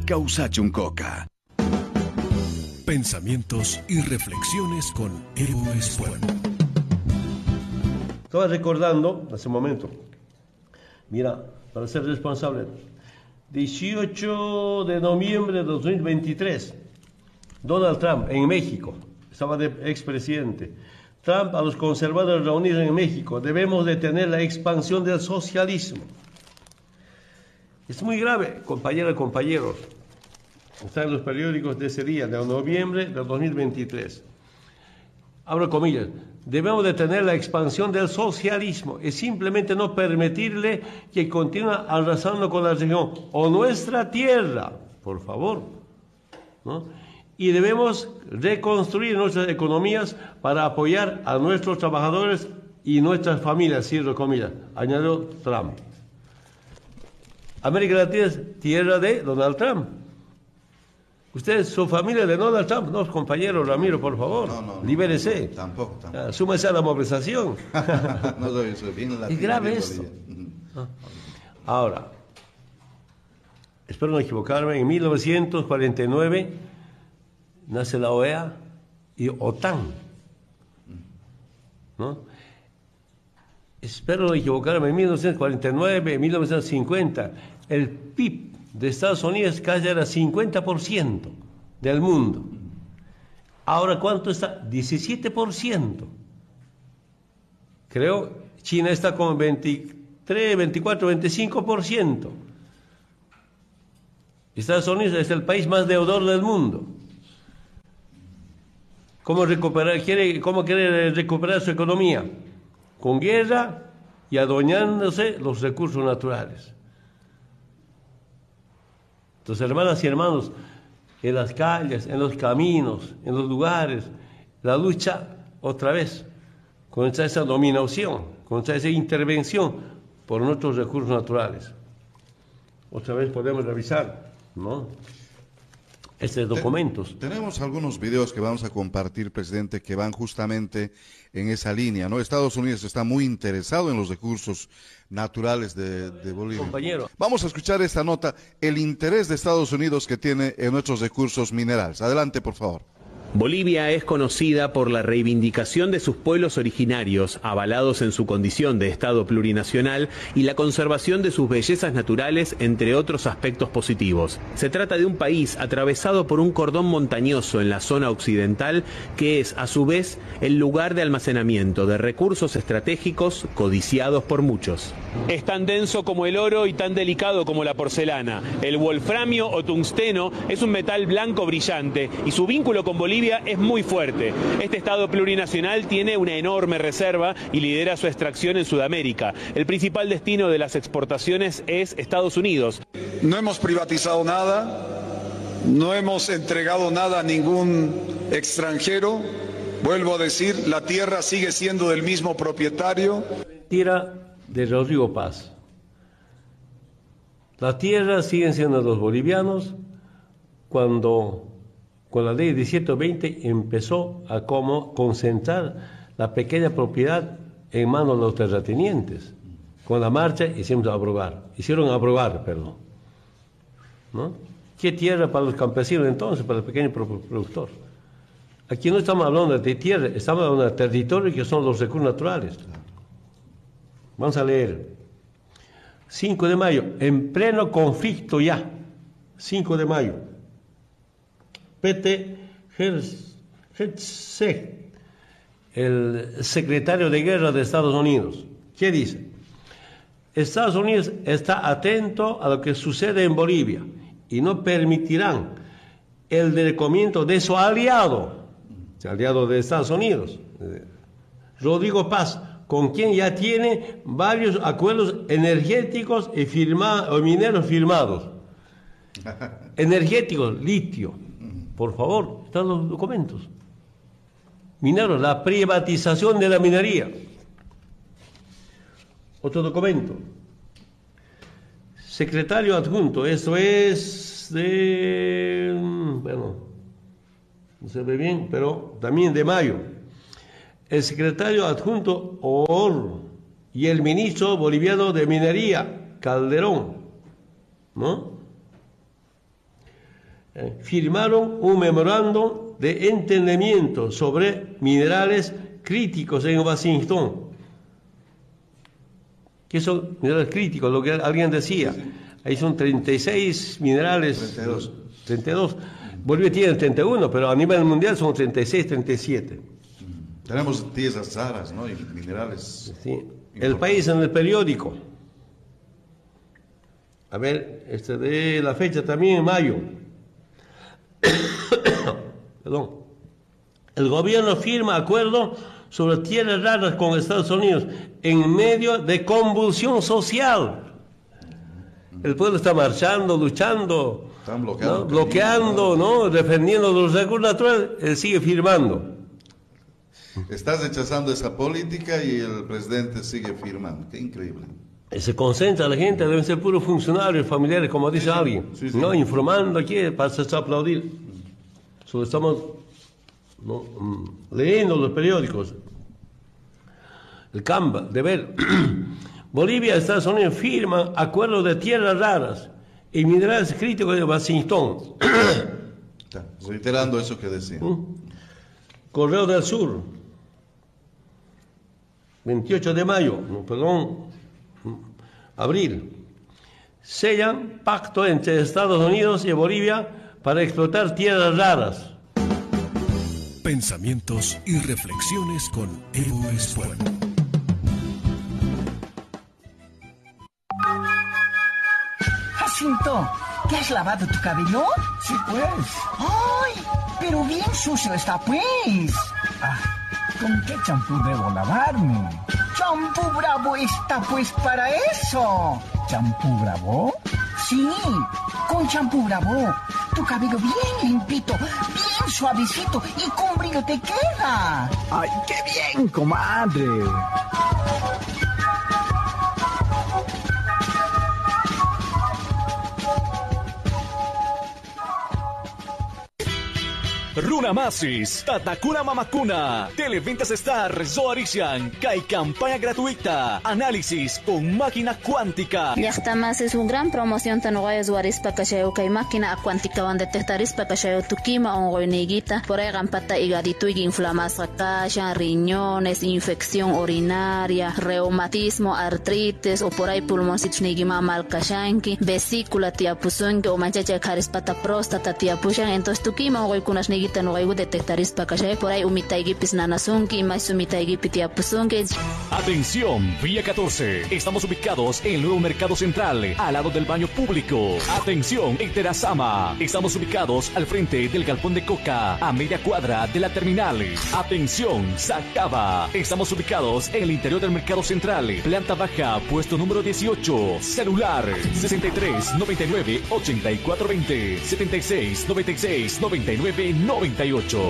Causa Chuncoca. Pensamientos y reflexiones con Evo Espuel. Estaba recordando hace un momento, mira, para ser responsable, 18 de noviembre de 2023, Donald Trump en México, estaba de expresidente. Trump a los conservadores reunidos en México: debemos detener la expansión del socialismo. Es muy grave, compañeras y compañeros. Está en los periódicos de ese día, de noviembre de 2023. Abro comillas: debemos detener la expansión del socialismo y simplemente no permitirle que continúe arrasando con la región o nuestra tierra, por favor, ¿no? Y debemos reconstruir nuestras economías para apoyar a nuestros trabajadores y nuestras familias, cierro comillas, añadió Trump. América Latina es tierra de Donald Trump. Ustedes son familia de Donald Trump, no, compañero Ramiro, por favor, no, libérese. Tampoco. Súmese a la movilización. No soy bien latino. Es grave esto. Ahora, espero no equivocarme, en 1949 nace la OEA y OTAN, ¿no? Espero no equivocarme, en 1949, en 1950, el PIB de Estados Unidos casi era 50% del mundo. Ahora, ¿cuánto está? 17%. Creo China está con 23, 24, 25%. Estados Unidos es el país más deudor del mundo. ¿Cómo quiere recuperar su economía? Con guerra y adueñándose los recursos naturales. Entonces, hermanas y hermanos, en las calles, en los caminos, en los lugares, la lucha otra vez contra esa dominación, contra esa intervención por nuestros recursos naturales. Otra vez podemos revisar, ¿no?, estos documentos. Tenemos algunos videos que vamos a compartir, presidente, que van justamente en esa línea, ¿no? Estados Unidos está muy interesado en los recursos naturales de Bolivia. Compañero. Vamos a escuchar esta nota, el interés de Estados Unidos que tiene en nuestros recursos minerales. Adelante, por favor. Bolivia es conocida por la reivindicación de sus pueblos originarios, avalados en su condición de Estado plurinacional, y la conservación de sus bellezas naturales, entre otros aspectos positivos. Se trata de un país atravesado por un cordón montañoso en la zona occidental, que es, a su vez, el lugar de almacenamiento de recursos estratégicos codiciados por muchos. Es tan denso como el oro y tan delicado como la porcelana. El wolframio o tungsteno es un metal blanco brillante y su vínculo con Bolivia es muy fuerte. Este Estado plurinacional tiene una enorme reserva y lidera su extracción en Sudamérica. El principal destino de las exportaciones es Estados Unidos. No hemos privatizado nada, no hemos entregado nada a ningún extranjero. Vuelvo a decir, la tierra sigue siendo del mismo propietario. Tierra de Rodrigo Paz. La tierra siguen siendo de los bolivianos. Cuando con la ley 1720 empezó a concentrar la pequeña propiedad en manos de los terratenientes. Con la marcha hicieron aprobar, perdón. ¿No? ¿Qué tierra para los campesinos entonces, para el pequeño productor? Aquí no estamos hablando de tierra, estamos hablando de territorio, que son los recursos naturales. Vamos a leer. 5 de mayo, en pleno conflicto ya. 5 de mayo. Pete Hegseth, el secretario de Guerra de Estados Unidos, ¿qué dice? Estados Unidos está atento a lo que sucede en Bolivia y no permitirán el decomiento de su aliado de Estados Unidos, Rodrigo Paz, con quien ya tiene varios acuerdos energéticos y mineros firmados. Energéticos, litio. Por favor, están los documentos. Mineros, la privatización de la minería. Otro documento. Secretario adjunto, eso es de... bueno, no se ve bien, pero también de mayo. El secretario adjunto Oor y el ministro boliviano de Minería, Calderón, ¿no? firmaron un memorando de entendimiento sobre minerales críticos en Washington. ¿Qué son minerales críticos? Lo que alguien decía. Ahí son 36 minerales. 32. Bolivia tiene 31, pero a nivel mundial son 36, 37. Tenemos tierras raras, ¿no? Y minerales. Sí. El país en el periódico. A ver, de la fecha también en mayo. Perdón. El gobierno firma acuerdo sobre tierras raras con Estados Unidos en medio de convulsión social. El pueblo está marchando, luchando, están bloqueando, ¿no? Bloqueando, ¿no? Defendiendo los recursos naturales. Él sigue firmando. Estás rechazando esa política y el presidente sigue firmando. Qué increíble. Se concentra la gente, deben ser puros funcionarios, familiares, como dice alguien, ¿no? Informando aquí para aplaudir. Solo estamos leyendo los periódicos. El Canva, de ver. Bolivia y Estados Unidos firman acuerdos de tierras raras y minerales críticos de Washington. Reiterando eso que decía. Correo del Sur, 28 de mayo, abril. Sellan pacto entre Estados Unidos y Bolivia para explotar tierras raras. Pensamientos y reflexiones con Evo Espuel. Jacinto, ¿te has lavado tu cabello? Sí, pues. ¡Ay! Pero bien sucio está, pues. ¿Con qué champú debo lavarme? Champú Bravo está, pues, para eso. ¿Champú Bravo? Sí, con champú Bravo. Tu cabello bien limpito, bien suavecito y con brillo te queda. ¡Ay, qué bien, comadre! Runamasis, Tatakuna Mamakuna, Televentas Star, Zoarishan, Kai campaña gratuita, análisis con máquina cuántica. Llaqtamas es una gran promoción tanuaya Zoarispa Kashayo Kai máquina cuántica van detectarispa Kashayo Tukima ongoiniguita, por ahí gampata higadito y inflamación kasha, riñones, infección urinaria, reumatismo, artritis o por ahí pulmoncitos nigima mal kashanki, vesícula tiapuzunki o manchacha karispata próstata tiapushan, entonces Tukima ongoikunas nigita no hay detectaris pakashay por ahí umitaigipis nanasunki más umitaigipis tiapusunki. Atención, Vía 14. Estamos ubicados en el nuevo Mercado Central, al lado del baño público. Atención, en Terazama. Estamos ubicados al frente del galpón de Coca, a media cuadra de la terminal. Atención, Sacaba. Estamos ubicados en el interior del Mercado Central, planta baja, puesto número 18. Celular 63 99 84 20 76 96 99 98.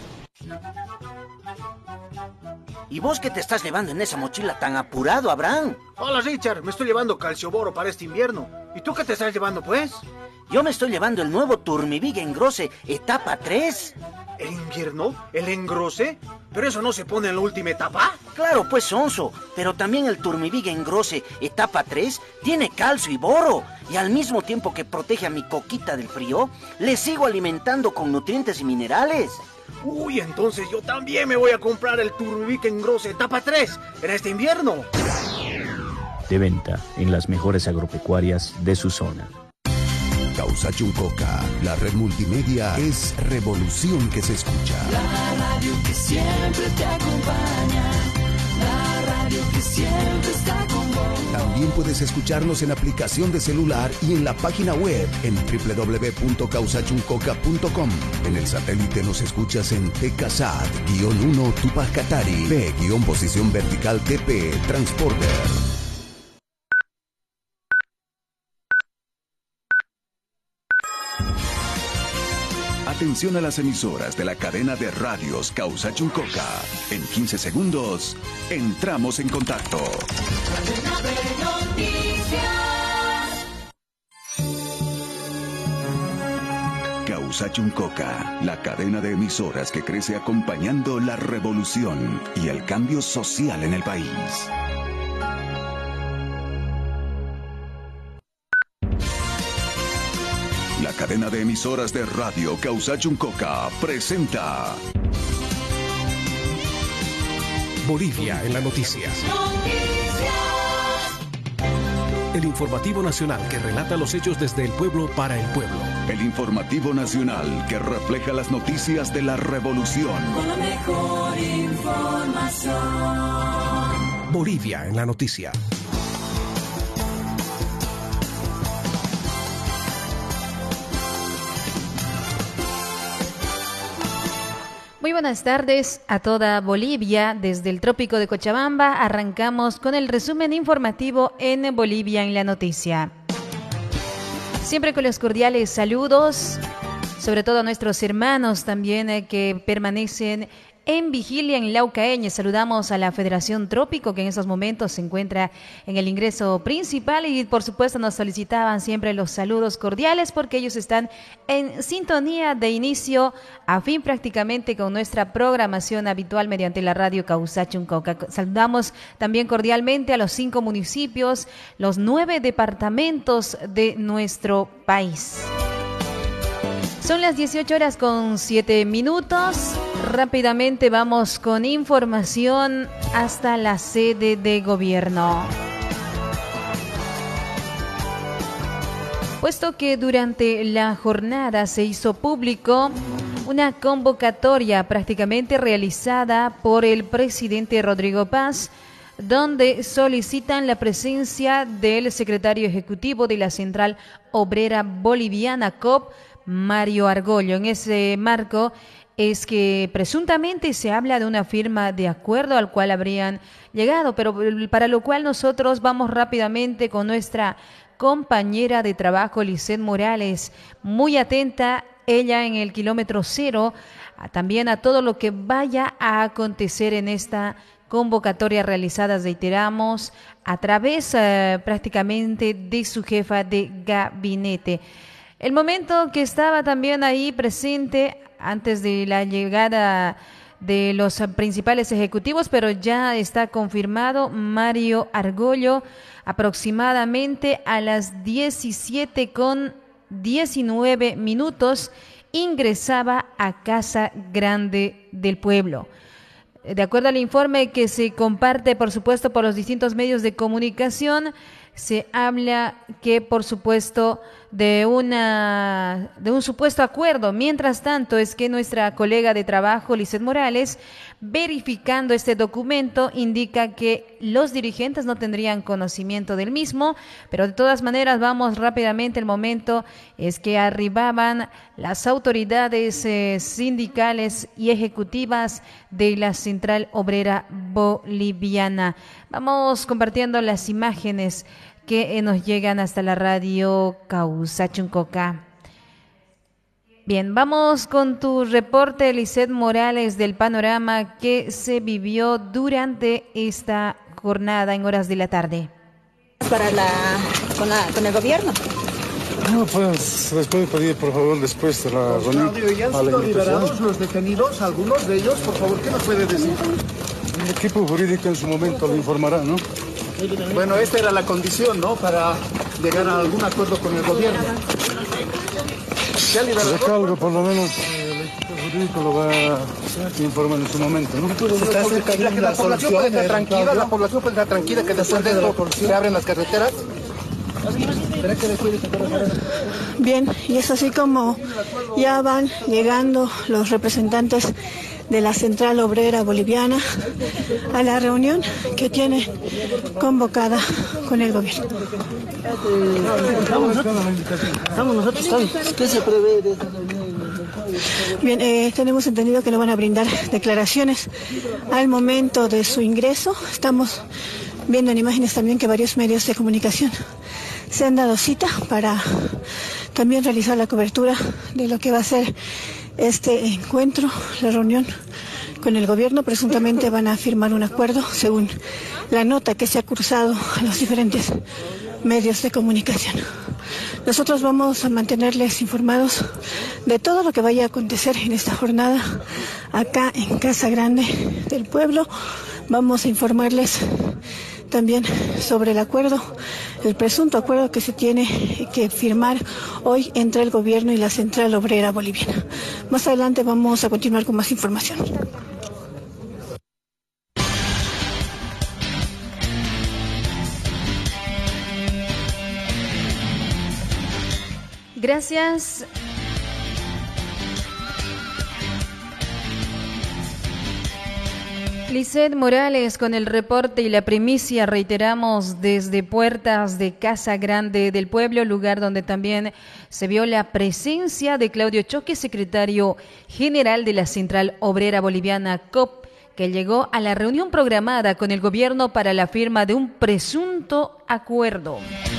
¿Y vos qué te estás llevando en esa mochila tan apurado, Abraham? Hola, Richard. Me estoy llevando calcioboro para este invierno. ¿Y tú qué te estás llevando, pues? Yo me estoy llevando el nuevo Turmivig Engrose, etapa 3. ¿El invierno? ¿El engrose? ¿Pero eso no se pone en la última etapa? Claro, pues, sonso. Pero también el Turmivig Engrose, etapa 3, tiene calcio y boro. Y al mismo tiempo que protege a mi coquita del frío, le sigo alimentando con nutrientes y minerales. Uy, entonces yo también me voy a comprar el Turmivig Engrose, etapa 3, en este invierno. De venta en las mejores agropecuarias de su zona. Causachuncoca, la red multimedia es revolución que se escucha. La radio que siempre te acompaña, la radio que siempre está con vos. También puedes escucharnos en aplicación de celular y en la página web en www.causachuncoca.com. En el satélite nos escuchas en TKSAT-1 Tupac Katari, P-posición vertical TP, Transporter. Atención a las emisoras de la cadena de radios Causachuncoca. En 15 segundos, entramos en contacto. Causachuncoca, la cadena de emisoras que crece acompañando la revolución y el cambio social en el país. La cadena de emisoras de radio Causachuncoca presenta Bolivia en la noticia. El informativo nacional que relata los hechos desde el pueblo para el pueblo. El informativo nacional que refleja las noticias de la revolución. Con la mejor información. Bolivia en la noticia. Muy buenas tardes a toda Bolivia. Desde el trópico de Cochabamba arrancamos con el resumen informativo en Bolivia en la noticia. Siempre con los cordiales saludos, sobre todo a nuestros hermanos también que permanecen en vigilia en Laucaeñe. Saludamos a la Federación Trópico, que en estos momentos se encuentra en el ingreso principal, y por supuesto nos solicitaban siempre los saludos cordiales porque ellos están en sintonía de inicio a fin prácticamente con nuestra programación habitual mediante la radio Causachuncoca. Saludamos también cordialmente a los 5 municipios, los 9 departamentos de nuestro país. Son las 18:07. Rápidamente vamos con información hasta la sede de gobierno. Puesto que durante la jornada se hizo público una convocatoria prácticamente realizada por el presidente Rodrigo Paz, donde solicitan la presencia del secretario ejecutivo de la Central Obrera Boliviana, COP, Mario Argollo. En ese marco es que presuntamente se habla de una firma de acuerdo al cual habrían llegado, pero para lo cual nosotros vamos rápidamente con nuestra compañera de trabajo, Lisset Morales, muy atenta ella en el kilómetro 0, también a todo lo que vaya a acontecer en esta convocatoria realizada, reiteramos, a través prácticamente de su jefa de gabinete. El momento que estaba también ahí presente antes de la llegada de los principales ejecutivos, pero ya está confirmado, Mario Argollo aproximadamente a las 17:19 ingresaba a Casa Grande del Pueblo. De acuerdo al informe que se comparte, por supuesto, por los distintos medios de comunicación, se habla que, por supuesto, de un supuesto acuerdo. Mientras tanto, es que nuestra colega de trabajo, Lisset Morales, verificando este documento, indica que los dirigentes no tendrían conocimiento del mismo, pero de todas maneras vamos rápidamente. El momento es que arribaban las autoridades sindicales y ejecutivas de la Central Obrera Boliviana. Vamos compartiendo las imágenes que nos llegan hasta la radio Causachuncoca. Bien, vamos con tu reporte, Lisset Morales, del panorama que se vivió durante esta jornada en horas de la tarde. Con el gobierno. No, pues les puedo pedir, por favor, después de la reunión. ¿Ya han sido liberados los detenidos, algunos de ellos? Por favor, ¿qué nos puede decir? El equipo jurídico en su momento lo informará, ¿no? Bueno, esta era la condición, ¿no? Para llegar a algún acuerdo con el gobierno. ¿Ya liberado? Recalco, por lo menos, el equipo jurídico lo va a informar en su momento, ¿no? La población puede estar tranquila, que después de esto se abren las carreteras. Bien, y es así como ya van llegando los representantes de la Central Obrera Boliviana a la reunión que tiene convocada con el gobierno. Estamos nosotros, ¿qué se prevé de esta reunión? Bien, tenemos entendido que le van a brindar declaraciones al momento de su ingreso. Estamos viendo en imágenes también que varios medios de comunicación se han dado cita para también realizar la cobertura de lo que va a ser este encuentro, la reunión con el gobierno. Presuntamente van a firmar un acuerdo según la nota que se ha cursado a los diferentes medios de comunicación. Nosotros vamos a mantenerles informados de todo lo que vaya a acontecer en esta jornada acá en Casa Grande del Pueblo. Vamos a informarles también sobre el acuerdo el presunto acuerdo que se tiene que firmar hoy entre el gobierno y la Central Obrera Boliviana. Más adelante vamos a continuar con más información. Gracias. Lisset Morales con el reporte y la primicia, reiteramos, desde puertas de Casa Grande del Pueblo, lugar donde también se vio la presencia de Claudio Choque, secretario general de la Central Obrera Boliviana, COP, que llegó a la reunión programada con el gobierno para la firma de un presunto acuerdo.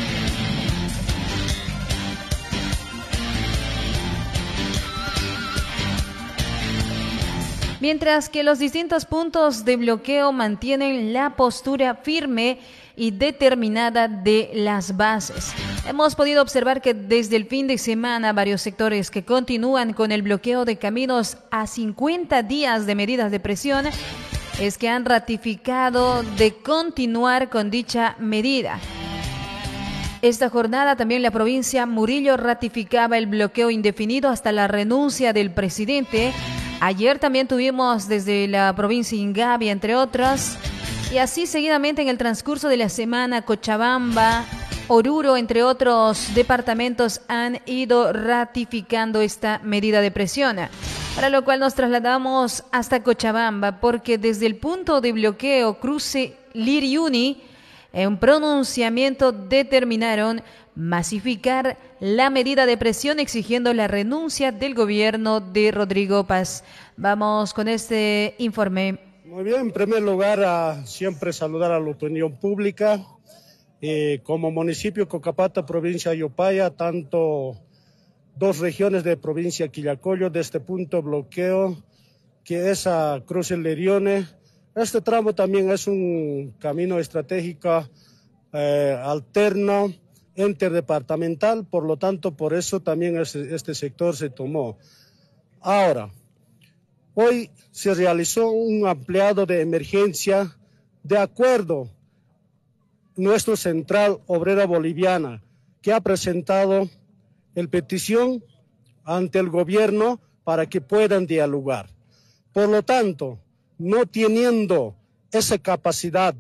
Mientras que los distintos puntos de bloqueo mantienen la postura firme y determinada de las bases. Hemos podido observar que desde el fin de semana varios sectores que continúan con el bloqueo de caminos a 50 días de medidas de presión es que han ratificado de continuar con dicha medida. Esta jornada también la provincia Murillo ratificaba el bloqueo indefinido hasta la renuncia del presidente. Ayer también tuvimos desde la provincia Ingavi, entre otras, y así seguidamente en el transcurso de la semana Cochabamba, Oruro, entre otros departamentos han ido ratificando esta medida de presión, para lo cual nos trasladamos hasta Cochabamba, porque desde el punto de bloqueo cruce Liriuni, en un pronunciamiento determinaron masificar la medida de presión exigiendo la renuncia del gobierno de Rodrigo Paz. Vamos con este informe. Muy bien, en primer lugar, siempre saludar a la opinión pública. Como municipio Cocapata, provincia de Yopaya, tanto dos regiones de provincia de Quillacollo, de este punto de bloqueo, que es a Cruce Lirione. Este tramo también es un camino estratégico alterno, interdepartamental, por lo tanto, por eso también este sector se tomó. Ahora, hoy se realizó un ampliado de emergencia de acuerdo nuestra Central Obrera Boliviana, que ha presentado el petición ante el gobierno para que puedan dialogar. Por lo tanto, no teniendo esa capacidad,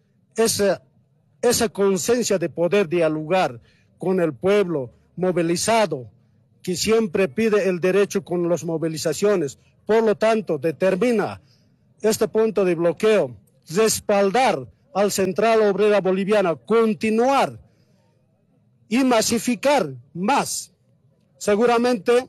esa conciencia de poder dialogar con el pueblo movilizado, que siempre pide el derecho con las movilizaciones, por lo tanto, determina este punto de bloqueo, respaldar al Central Obrera Boliviana, continuar y masificar más. Seguramente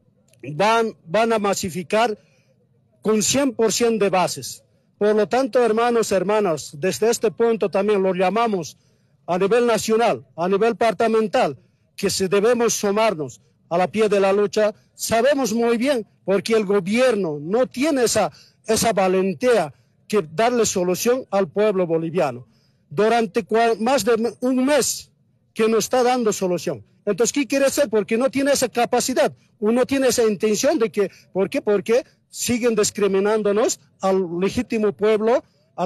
van a masificar con 100% de bases. Por lo tanto, hermanos, hermanas, desde este punto también lo llamamos a nivel nacional, a nivel departamental, que si debemos sumarnos a la pie de la lucha. Sabemos muy bien, porque el gobierno no tiene esa valentía que darle solución al pueblo boliviano. Durante más de un mes que no está dando solución. Entonces, ¿qué quiere hacer? Porque no tiene esa capacidad, uno tiene esa intención de que, ¿por qué? Porque siguen discriminándonos al legítimo pueblo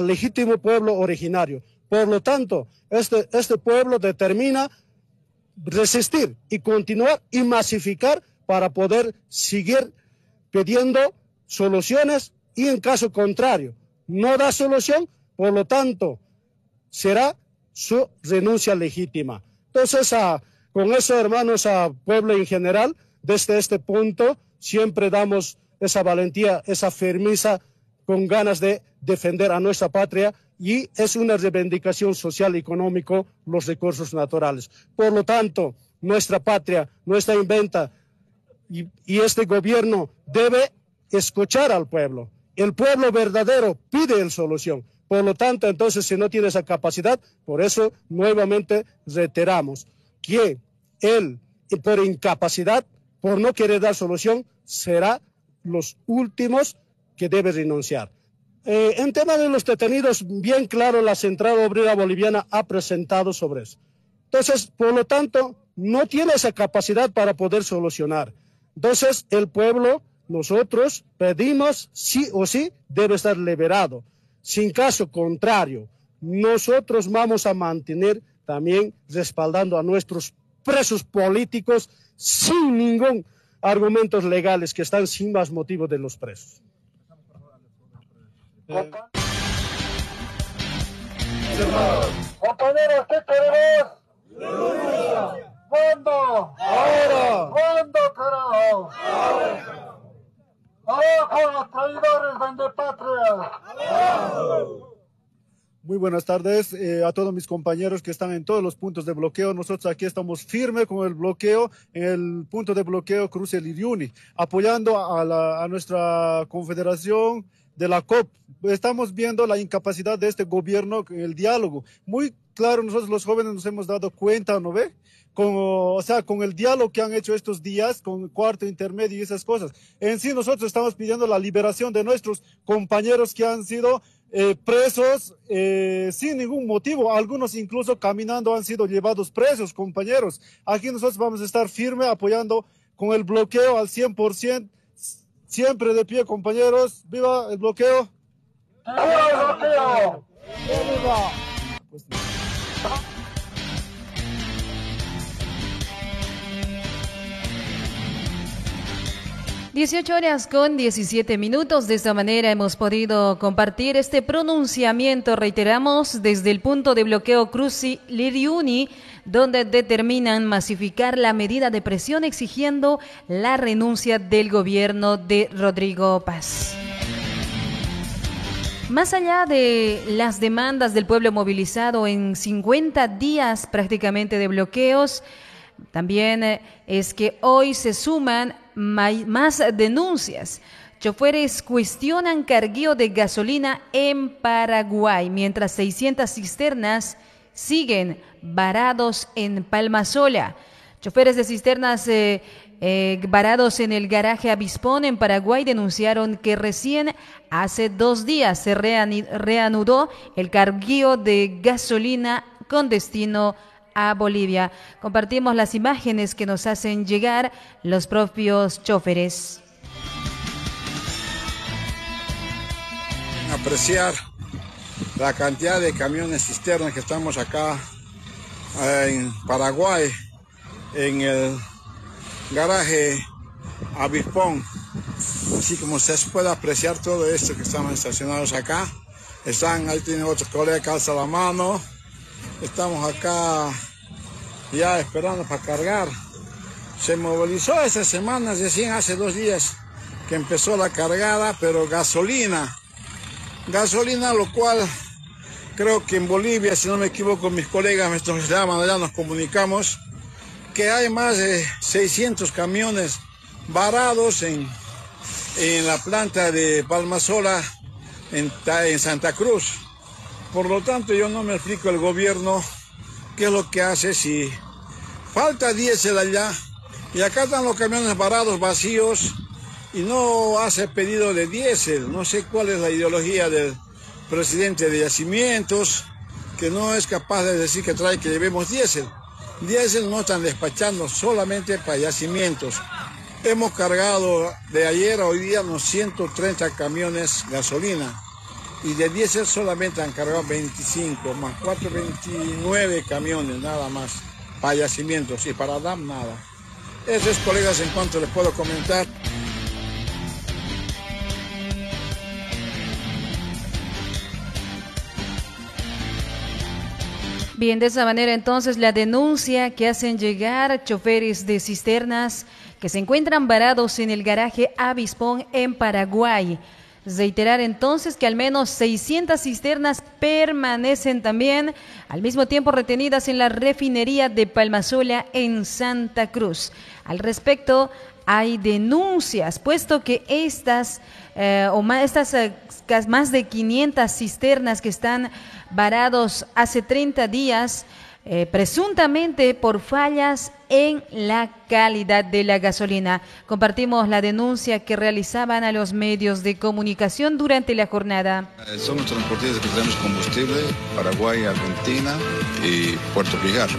originario. Por lo tanto, este pueblo determina resistir y continuar y masificar para poder seguir pidiendo soluciones, y en caso contrario no da solución, por lo tanto será su renuncia legítima. Entonces, con eso, hermanos, a pueblo en general, desde este punto siempre damos esa valentía, esa firmeza, con ganas de defender a nuestra patria, y es una reivindicación social y económico los recursos naturales. Por lo tanto, nuestra patria, nuestra inventa, y este gobierno debe escuchar al pueblo. El pueblo verdadero pide la solución. Por lo tanto, entonces, si no tiene esa capacidad, por eso nuevamente reiteramos que él, por incapacidad, por no querer dar solución, será los últimos que debe renunciar. En tema de los detenidos, bien claro, la Central Obrera Boliviana ha presentado sobre eso. Entonces, por lo tanto, no tiene esa capacidad para poder solucionar. Entonces, el pueblo, nosotros pedimos, sí o sí, debe estar liberado. Sin caso contrario, nosotros vamos a mantener también respaldando a nuestros presos políticos sin ningún argumentos legales, que están sin más motivo de los presos. Compañeros, ¿qué queremos? ¡Mando! ¡Ahora! ¡Mando, carajo! ¡Abajo los traidores, vendepatria! Muy buenas tardes a todos mis compañeros que están en todos los puntos de bloqueo. Nosotros aquí estamos firmes con el bloqueo en el punto de bloqueo Cruce Liriuni, apoyando a nuestra confederación de la COP. Estamos viendo la incapacidad de este gobierno en el diálogo. Muy claro, nosotros los jóvenes nos hemos dado cuenta, ¿no ve? Con el diálogo que han hecho estos días, con el cuarto intermedio y esas cosas. En sí, nosotros estamos pidiendo la liberación de nuestros compañeros que han sido presos sin ningún motivo. Algunos incluso caminando han sido llevados presos, compañeros. Aquí nosotros vamos a estar firmes apoyando con el bloqueo al 100%. Siempre de pie, compañeros. ¡Viva el bloqueo! ¡Viva el bloqueo! ¡Viva! 18:17. De esta manera hemos podido compartir este pronunciamiento, reiteramos, desde el punto de bloqueo Cruce Liriuni, donde determinan masificar la medida de presión exigiendo la renuncia del gobierno de Rodrigo Paz. Más allá de las demandas del pueblo movilizado en 50 días prácticamente de bloqueos, también es que hoy se suman más denuncias. Choferes cuestionan carguío de gasolina en Paraguay, mientras 600 cisternas siguen varados en Palmasola. Choferes de cisternas varados en el garaje Abispón en Paraguay denunciaron que recién hace 2 días se reanudó el carguío de gasolina con destino a Bolivia. Compartimos las imágenes que nos hacen llegar los propios choferes. Apreciar la cantidad de camiones cisternas que estamos acá en Paraguay, en el garaje Abispón. Así como se puede apreciar todo esto que estamos estacionados acá. Ahí tienen otros colegas que alzan la mano. Estamos acá ya esperando para cargar. Se movilizó estas semanas, recién hace 2 días que empezó la cargada, pero gasolina, lo cual creo que en Bolivia, si no me equivoco, mis colegas me llaman, allá nos comunicamos, que hay más de 600 camiones varados en la planta de Palmasola, en Santa Cruz. Por lo tanto, yo no me explico el gobierno qué es lo que hace si falta diésel allá y acá están los camiones varados vacíos y no hace pedido de diésel. No sé cuál es la ideología del presidente de Yacimientos, que no es capaz de decir que llevemos diésel. Diésel no están despachando solamente para Yacimientos. Hemos cargado de ayer a hoy día unos 130 camiones gasolina. Y de diésel solamente han cargado 25, más 4, 29 camiones, nada más, para Yacimientos, y para DAM nada. Eso es, colegas, en cuanto les puedo comentar. Bien, de esa manera entonces la denuncia que hacen llegar choferes de cisternas que se encuentran varados en el garaje Abispón en Paraguay. Reiterar entonces que al menos 600 cisternas permanecen también al mismo tiempo retenidas en la refinería de Palmasola en Santa Cruz. Al respecto, hay denuncias, puesto que estas más de 500 cisternas que están varados hace 30 días, presuntamente por fallas en la calidad de la gasolina. Compartimos la denuncia que realizaban a los medios de comunicación durante la jornada. Somos transportistas que tenemos combustible, Paraguay, Argentina y Puerto Pijar.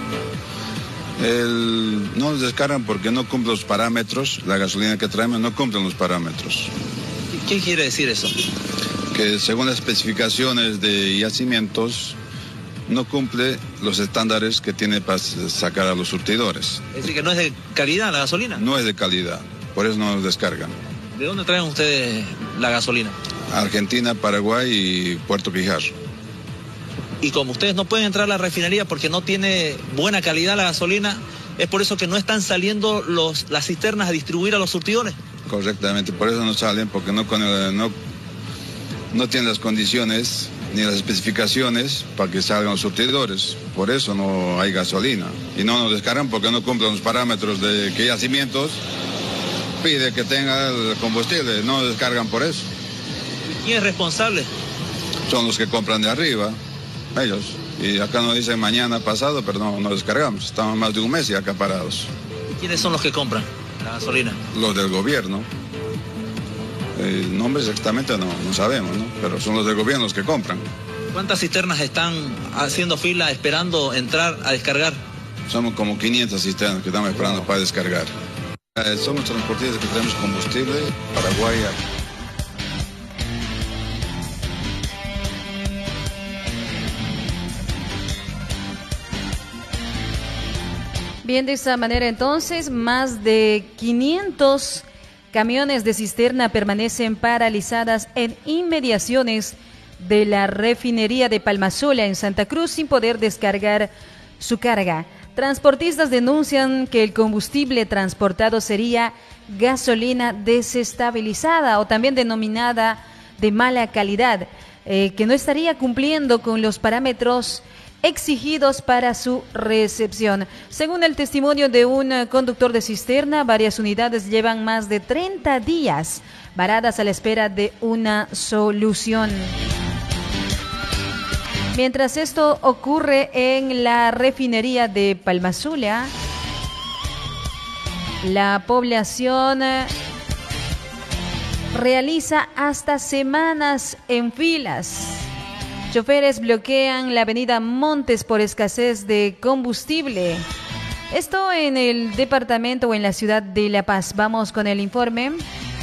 No nos descargan porque no cumple los parámetros, la gasolina que traemos no cumple los parámetros. ¿Qué quiere decir eso? Que según las especificaciones de Yacimientos, no cumple los estándares que tiene para sacar a los surtidores. Es decir, que no es de calidad la gasolina. No es de calidad, por eso no nos descargan. ¿De dónde traen ustedes la gasolina? Argentina, Paraguay y Puerto Pijar. Y como ustedes no pueden entrar a la refinería porque no tiene buena calidad la gasolina, ¿es por eso que no están saliendo las cisternas a distribuir a los surtidores? Correctamente, por eso no salen, porque no tienen las condiciones ni las especificaciones para que salgan los surtidores. Por eso no hay gasolina. Y no nos descargan porque no cumplen los parámetros de que yacimientos pide que tenga el combustible. No nos descargan por eso. ¿Quién es responsable? Son los que compran de arriba, ellos. Y acá nos dicen mañana, pasado, pero no descargamos. Estamos más de un mes y acá parados. ¿Y quiénes son los que compran la gasolina? Los del gobierno. Nombres exactamente no sabemos, ¿no? Pero son los del gobierno los que compran. ¿Cuántas cisternas están haciendo fila esperando entrar a descargar? Somos como 500 cisternas que estamos esperando para descargar. Somos transportistas que tenemos combustible, Paraguay. Bien, de esa manera entonces, más de 500 camiones de cisterna permanecen paralizadas en inmediaciones de la refinería de Palmasola en Santa Cruz sin poder descargar su carga. Transportistas denuncian que el combustible transportado sería gasolina desestabilizada o también denominada de mala calidad, que no estaría cumpliendo con los parámetros exigidos para su recepción. Según el testimonio de un conductor de cisterna, varias unidades llevan más de 30 días varadas a la espera de una solución. Mientras esto ocurre en la refinería de Palmasola, la población realiza hasta semanas en filas. Choferes bloquean la avenida Montes por escasez de combustible. Esto en el departamento o en la ciudad de La Paz. Vamos con el informe.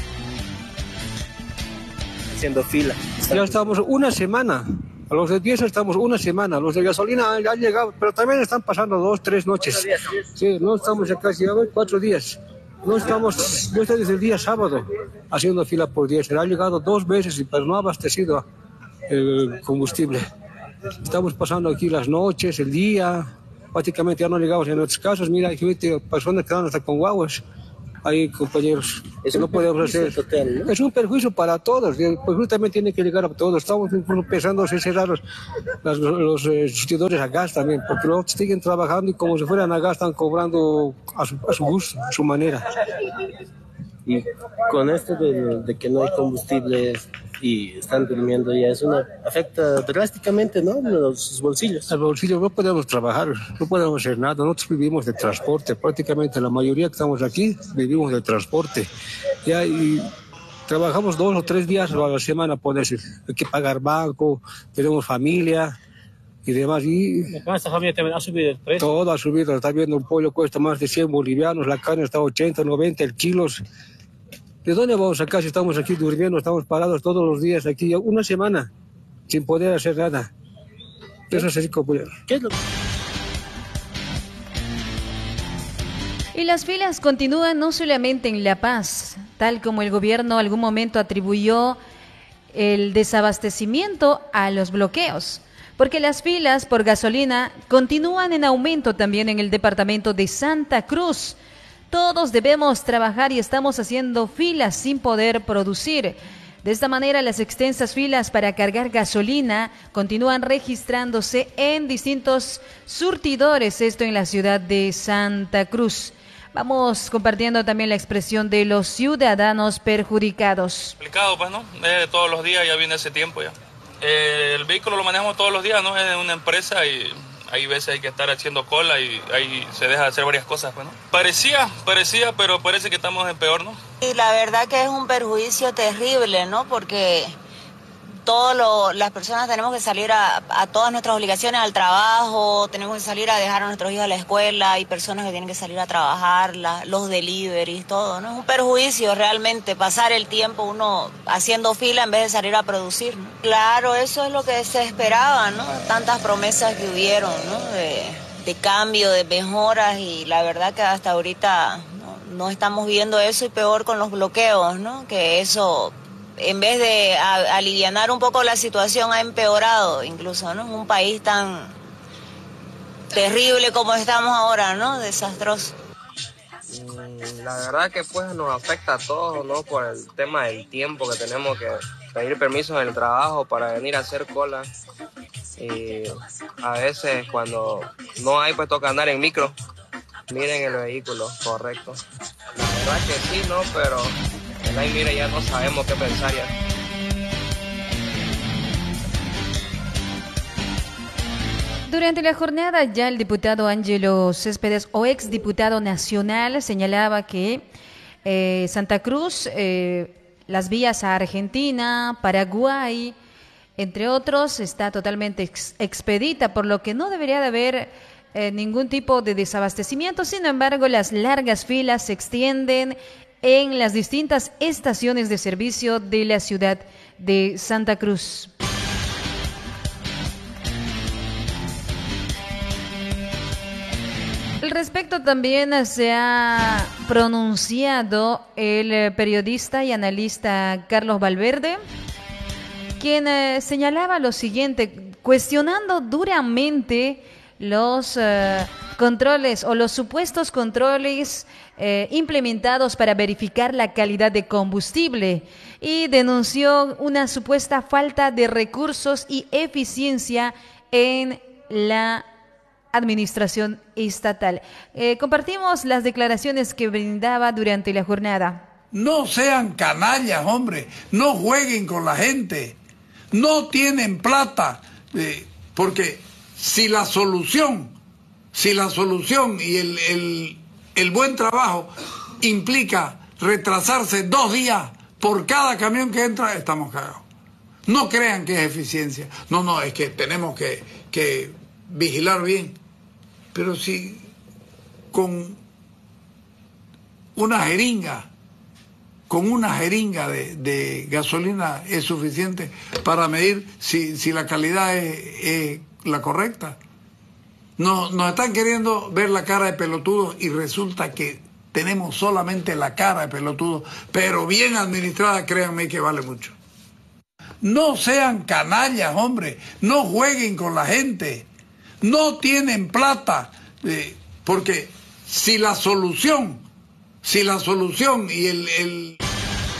Haciendo fila. Ya estamos una semana. A los de 10 estamos una semana. Los de gasolina han llegado, pero también están pasando 2, 3 noches. Sí, no estamos ya casi 4 días. No estamos, yo estoy desde el día sábado haciendo fila por 10. Ha llegado 2 veces, pero no ha abastecido el combustible. Estamos pasando aquí las noches, el día, prácticamente ya no llegamos en nuestras casas. Mira, hay personas que están hasta con guaguas. Hay compañeros que no podemos hacer. Total, ¿no? Es un perjuicio para todos. El perjuicio también tiene que llegar a todos. Estamos pensando en cerrar los sustituidores a gas también, porque los siguen trabajando y como si fueran a gas están cobrando a su gusto, a su manera. Y con esto de que no hay combustible y están durmiendo ya, afecta drásticamente, ¿no?, los bolsillos. Los bolsillos no podemos trabajar, no podemos hacer nada. Nosotros vivimos de transporte, prácticamente la mayoría que estamos aquí vivimos de transporte. Ya, y trabajamos 2 o 3 días a la semana, por decir. Hay que pagar banco, tenemos familia y demás. Y esta familia también ha subido el precio. Todo ha subido, está viendo, un pollo cuesta más de 100 bolivianos, la carne está 80, 90 el kilos. ¿De dónde vamos a sacar si estamos aquí durmiendo, estamos parados todos los días aquí, una semana, sin poder hacer nada? Eso es así como... ¿Qué es lo que... Y las filas continúan no solamente en La Paz, tal como el gobierno algún momento atribuyó el desabastecimiento a los bloqueos, porque las filas por gasolina continúan en aumento también en el departamento de Santa Cruz. Todos debemos trabajar y estamos haciendo filas sin poder producir. De esta manera, las extensas filas para cargar gasolina continúan registrándose en distintos surtidores, esto en la ciudad de Santa Cruz. Vamos compartiendo también la expresión de los ciudadanos perjudicados. Complicado, pues, ¿no? Todos los días, ya viene ese tiempo ya. El vehículo lo manejamos todos los días, ¿no? Es una empresa y hay veces hay que estar haciendo cola y ahí se deja de hacer varias cosas, pues, ¿no? Parecía, pero parece que estamos en peor, ¿no? Y la verdad que es un perjuicio terrible, ¿no? Porque las personas tenemos que salir a todas nuestras obligaciones, al trabajo, tenemos que salir a dejar a nuestros hijos a la escuela, hay personas que tienen que salir a trabajar, los deliveries, todo, ¿no? Es un perjuicio realmente pasar el tiempo uno haciendo fila en vez de salir a producir, ¿no? Claro, eso es lo que se esperaba, ¿no? Tantas promesas que hubieron, ¿no? De cambio, de mejoras, y la verdad que hasta ahorita no estamos viendo eso, y peor con los bloqueos, ¿no? Que eso, en vez de alivianar un poco la situación, ha empeorado incluso, ¿no? En un país tan terrible como estamos ahora, ¿no? Desastroso. La verdad que pues nos afecta a todos, ¿no? Por el tema del tiempo que tenemos que pedir permisos en el trabajo para venir a hacer cola. Y a veces cuando no hay, pues toca andar en micro. Miren el vehículo, correcto. La verdad que sí, ¿no? Pero en ahí, mira, ya no sabemos qué pensar ya. Durante la jornada ya el diputado Ángelo Céspedes, o exdiputado nacional, señalaba que Santa Cruz, las vías a Argentina, Paraguay, entre otros, está totalmente expedita, por lo que no debería de haber ningún tipo de desabastecimiento. Sin embargo, las largas filas se extienden en las distintas estaciones de servicio de la ciudad de Santa Cruz. Al respecto también se ha pronunciado el periodista y analista Carlos Valverde, quien señalaba lo siguiente, cuestionando duramente los controles o los supuestos controles implementados para verificar la calidad de combustible, y denunció una supuesta falta de recursos y eficiencia en la administración estatal. Compartimos las declaraciones que brindaba durante la jornada. No sean canallas, hombre, no jueguen con la gente, no tienen plata, porque si la solución y el buen trabajo implica retrasarse 2 días por cada camión que entra, estamos cagados. No crean que es eficiencia, no, es que tenemos que vigilar bien, pero si con una jeringa de gasolina es suficiente para medir si la calidad es la correcta. Nos están queriendo ver la cara de pelotudos y resulta que tenemos solamente la cara de pelotudos, pero bien administrada, créanme que vale mucho. No sean canallas, hombre, no jueguen con la gente, no tienen plata, porque si la solución y el